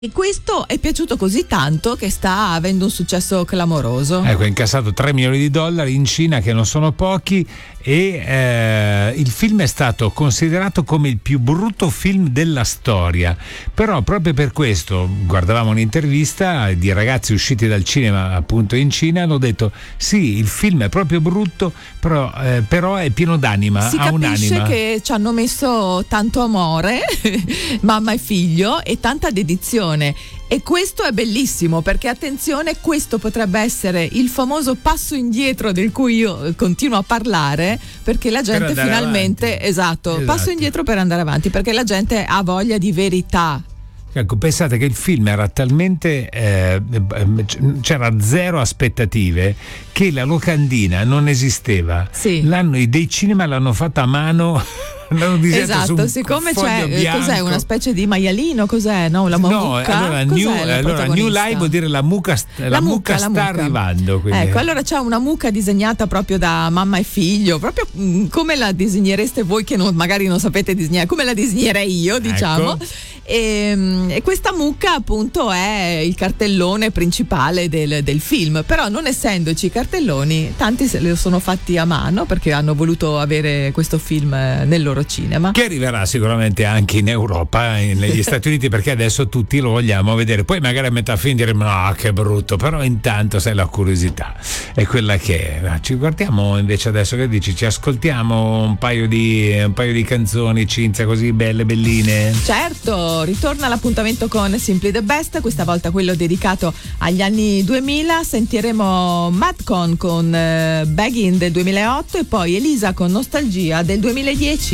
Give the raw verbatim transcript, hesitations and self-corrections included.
E questo è piaciuto così tanto che sta avendo un successo clamoroso. Ecco, ha incassato tre milioni di dollari in Cina, che non sono pochi, e eh, il film è stato considerato come il più brutto film della storia. Però proprio per questo, guardavamo un'intervista di ragazzi usciti dal cinema appunto in Cina, hanno detto sì, il film è proprio brutto, però, eh, però è pieno d'anima, si ha capisce un'anima. Che ci hanno messo tanto amore mamma e figlio e tanta dedizione. E questo è bellissimo, perché attenzione, questo potrebbe essere il famoso passo indietro del cui io continuo a parlare, perché la gente finalmente esatto, esatto, passo indietro per andare avanti, perché la gente ha voglia di verità. Ecco, pensate che il film era talmente eh, c'era zero aspettative che la locandina non esisteva. Sì. L'hanno, dei cinema l'hanno fatta a mano. Esatto, siccome c'è bianco. Cos'è, una specie di maialino, cos'è? No, la mucca. No, allora, new, allora New Live vuol dire la mucca, la la mucca, mucca sta la mucca. arrivando. Quindi. Ecco, allora c'è una mucca disegnata proprio da mamma e figlio, proprio mh, come la disegnereste voi che non, magari non sapete disegnare, come la disegnerei io, diciamo. Ecco. E, e questa mucca appunto è il cartellone principale del, del film, però non essendoci cartelloni, tanti se lo sono fatti a mano perché hanno voluto avere questo film nel loro cinema, che arriverà sicuramente anche in Europa, negli Stati Uniti, perché adesso tutti lo vogliamo vedere. Poi magari a metà film diremo no, che brutto, però intanto sai, la curiosità è quella che è. Ci guardiamo invece adesso, che dici? Ci ascoltiamo un paio di un paio di canzoni, Cinzia, così belle belline? Certo, ritorna l'appuntamento con Simply the Best, questa volta quello dedicato agli anni duemila. Sentiremo Madcon con uh, Begin del duemilaotto e poi Elisa con Nostalgia del duemiladieci.